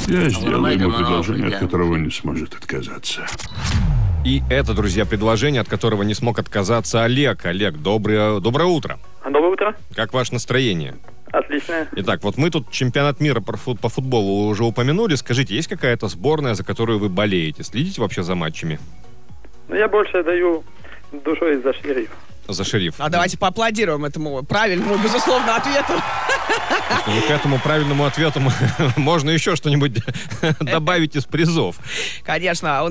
Я сделаю ему предложение, от которого не сможет отказаться. И это, друзья, предложение, от которого не смог отказаться Олег. Олег, доброе утро. Доброе утро. Как ваше настроение? Отлично. Итак, вот мы тут чемпионат мира по футболу уже упомянули. Скажите, есть какая-то сборная, за которую вы болеете? Следите вообще за матчами? Я больше даю душой за Шериф. За Шериф. А давайте поаплодируем этому правильному, безусловно, ответу. К этому правильному ответу можно еще что-нибудь добавить из призов. Конечно.